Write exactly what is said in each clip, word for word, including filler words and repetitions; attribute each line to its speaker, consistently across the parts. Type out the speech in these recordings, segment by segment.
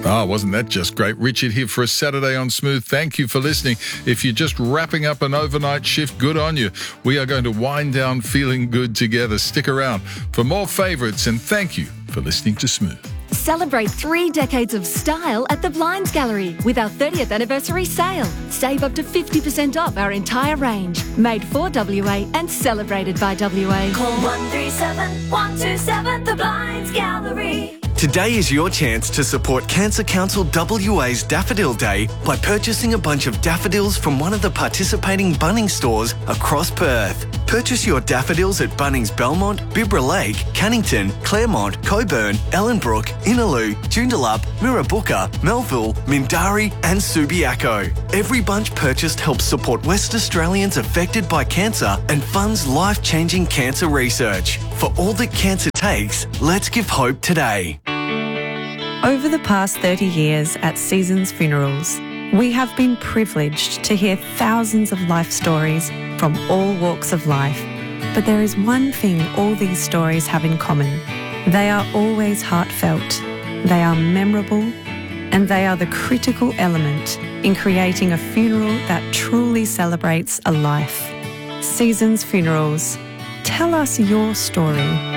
Speaker 1: Ah, oh, wasn't that just great? Richard here for a Saturday on Smooth. Thank you for listening. If you're just wrapping up an overnight shift, good on you. We are going to wind down feeling good together. Stick around for more favourites, and thank you for listening to Smooth.
Speaker 2: Celebrate three decades of style at the Blinds Gallery with our thirtieth anniversary sale. Save up to fifty percent off our entire range. Made for W A and celebrated by W A.
Speaker 3: Call one three seven, one two seven, the Blinds Gallery.
Speaker 4: Today is your chance to support Cancer Council W A's Daffodil Day by purchasing a bunch of daffodils from one of the participating Bunnings stores across Perth. Purchase your daffodils at Bunnings Belmont, Bibra Lake, Cannington, Claremont, Coburn, Ellenbrook, Innaloo, Joondalup, Mirrabooka, Melville, Mindari and Subiaco. Every bunch purchased helps support West Australians affected by cancer and funds life-changing cancer research. For all that cancer takes, let's give hope today.
Speaker 5: Over the past thirty years at Seasons Funerals, we have been privileged to hear thousands of life stories from all walks of life. But there is one thing all these stories have in common. They are always heartfelt, they are memorable, and they are the critical element in creating a funeral that truly celebrates a life. Seasons Funerals. Tell us your story.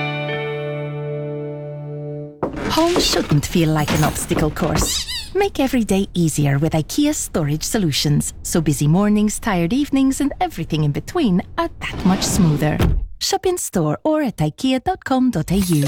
Speaker 6: Home shouldn't feel like an obstacle course. Make every day easier with IKEA Storage Solutions, so busy mornings, tired evenings and everything in between are that much smoother. Shop in store or at ikea dot com dot a u.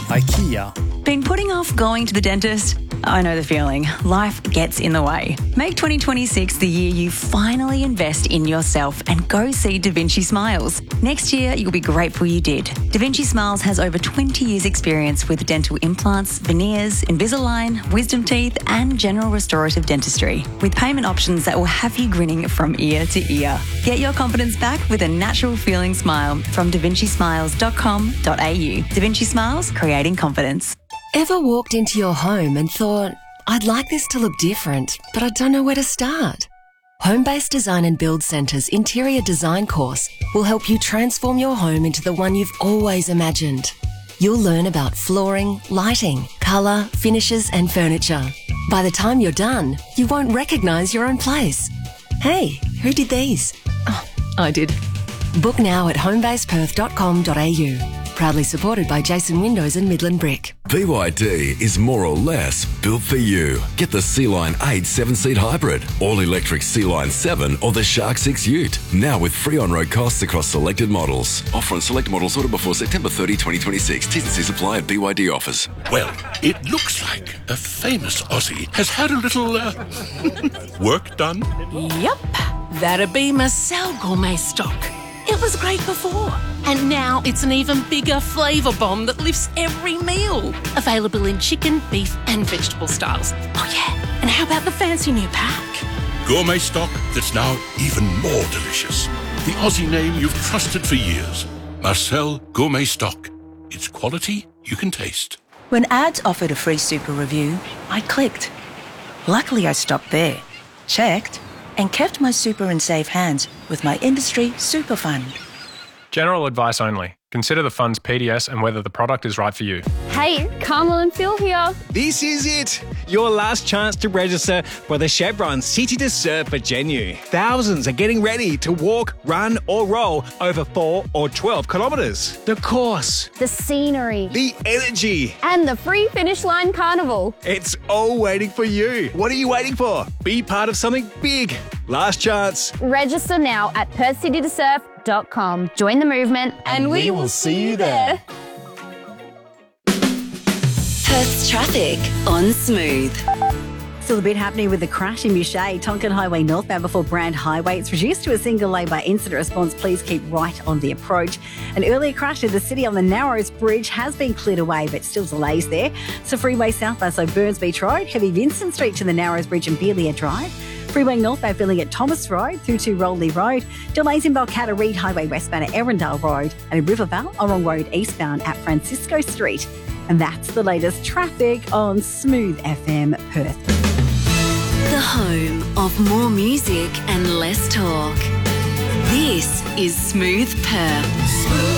Speaker 7: IKEA.
Speaker 8: Been putting off going to the dentist? I know the feeling. Life gets in the way. Make twenty twenty-six the year you finally invest in yourself and go see Da Vinci Smiles. Next year, you'll be grateful you did. Da Vinci Smiles has over twenty years experience with dental implants, veneers, Invisalign, wisdom teeth and general restorative dentistry, with payment options that will have you grinning from ear to ear. Get your confidence back with a natural feeling smile from da vinci smiles dot com dot a u. Da Vinci Smiles, creating confidence.
Speaker 9: Ever walked into your home and thought, I'd like this to look different, but I don't know where to start? Home-Based Design and Build Centre's interior design course will help you transform your home into the one you've always imagined. You'll learn about flooring, lighting, colour, finishes and furniture. By the time you're done, you won't recognise your own place. Hey, who did these? Oh, I did. Book now at home base perth dot com dot a u. Proudly supported by Jason Windows and Midland Brick.
Speaker 10: B Y D is more or less built for you. Get the Sea-Line eight seven-seat hybrid, all-electric Sea-Line seven or the Shark six Ute. Now with free on-road costs across selected models. Offer on select models ordered before September thirtieth, twenty twenty-six. T's and C's apply at B Y D offers.
Speaker 11: Well, it looks like a famous Aussie has had a little uh, work done.
Speaker 12: Yep, that'd be Marcel Gourmet Stock. It was great before, and now it's an even bigger flavour bomb that lifts every meal. Available in chicken, beef and vegetable styles. Oh yeah, and how about the fancy new pack?
Speaker 11: Gourmet stock that's now even more delicious. The Aussie name you've trusted for years. Marcel Gourmet Stock. It's quality you can taste.
Speaker 13: When ads offered a free super review, I clicked. Luckily I stopped there, checked, and kept my super in safe hands with my industry super fund.
Speaker 14: General advice only. Consider the fund's P D S and whether the product is right for you.
Speaker 15: Hey, Carmel and Phil here.
Speaker 16: This is it. Your last chance to register for the Chevron City to Surf at Genu. Thousands are getting ready to walk, run or roll over four or twelve kilometres. The course.
Speaker 15: The scenery.
Speaker 16: The energy.
Speaker 15: And the free finish line carnival.
Speaker 16: It's all waiting for you. What are you waiting for? Be part of something big. Last chance.
Speaker 15: Register now at perth city to surf dot com. Join the movement and, and we, we will see you there.
Speaker 3: Perth's traffic on Smooth.
Speaker 8: Still a bit happening with the crash in Boucher, Tonkin Highway northbound before Brand Highway. It's reduced to a single lane by incident response. Please keep right on the approach. An earlier crash in the city on the Narrows Bridge has been cleared away, but still delays there. So freeway southbound, so Burns Beach Road, heavy Vincent Street to the Narrows Bridge and Beelier Drive. Freeway northbound filling at Thomas Road through to Roley Road. Delays in Balcatta Reed Highway westbound at Erindale Road and in Rivervale, Orrong Road eastbound at Francisco Street. And that's the latest traffic on Smooth F M Perth.
Speaker 3: The home of more music and less talk. This is Smooth Perth. Smooth.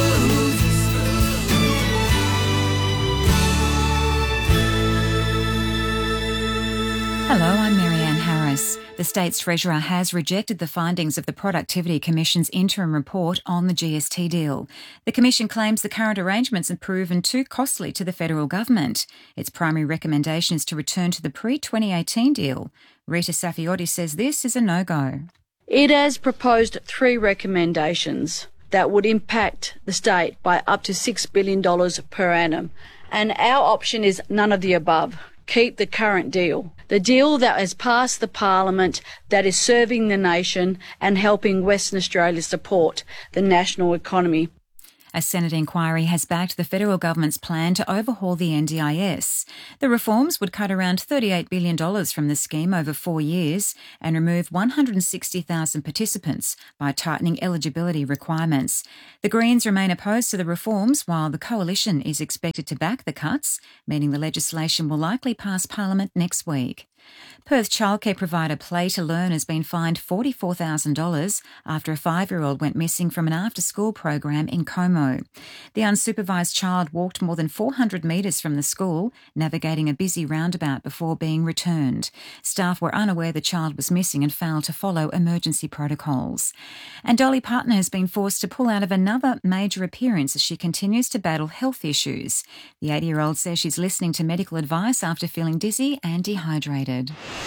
Speaker 17: Hello, I'm Marianne Harris. The State's Treasurer has rejected the findings of the Productivity Commission's interim report on the G S T deal. The Commission claims the current arrangements have proven too costly to the federal government. Its primary recommendation is to return to the pre twenty eighteen deal. Rita Safiotti says this is a no-go.
Speaker 18: It has proposed three recommendations that would impact the state by up to six billion dollars per annum. And our option is none of the above. Keep the current deal. The deal that has passed the Parliament, that is serving the nation and helping Western Australia support the national economy.
Speaker 17: A Senate inquiry has backed the federal government's plan to overhaul the N D I S. The reforms would cut around thirty-eight billion dollars from the scheme over four years and remove one hundred sixty thousand participants by tightening eligibility requirements. The Greens remain opposed to the reforms, while the Coalition is expected to back the cuts, meaning the legislation will likely pass Parliament next week. Perth childcare provider Play to Learn has been fined forty-four thousand dollars after a five-year-old went missing from an after-school program in Como. The unsupervised child walked more than four hundred metres from the school, navigating a busy roundabout before being returned. Staff were unaware the child was missing and failed to follow emergency protocols. And Dolly Parton has been forced to pull out of another major appearance as she continues to battle health issues. The eighty-year-old says she's listening to medical advice after feeling dizzy and dehydrated.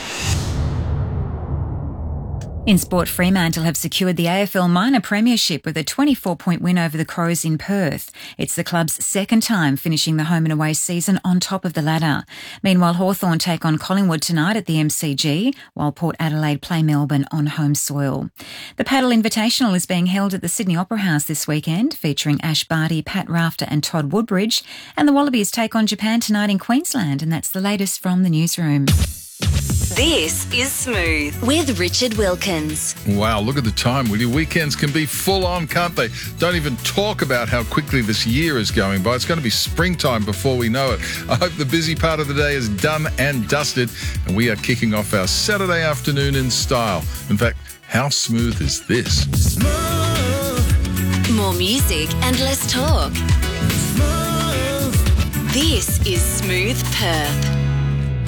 Speaker 17: In sport, Fremantle have secured the A F L Minor Premiership with a twenty-four point win over the Crows in Perth. It's the club's second time finishing the home and away season on top of the ladder. Meanwhile, Hawthorn take on Collingwood tonight at the M C G, while Port Adelaide play Melbourne on home soil. The Paddle Invitational is being held at the Sydney Opera House this weekend, featuring Ash Barty, Pat Rafter and Todd Woodbridge. And the Wallabies take on Japan tonight in Queensland, and that's the latest from the newsroom.
Speaker 3: This is Smooth with Richard Wilkins.
Speaker 1: Wow, look at the time, will you? Weekends can be full on, can't they? Don't even talk about how quickly this year is going by. It's going to be springtime before we know it. I hope the busy part of the day is done and dusted, and we are kicking off our Saturday afternoon in style. In fact, how smooth is this?
Speaker 3: Smooth. More music and less talk. Smooth. This is Smooth Perth.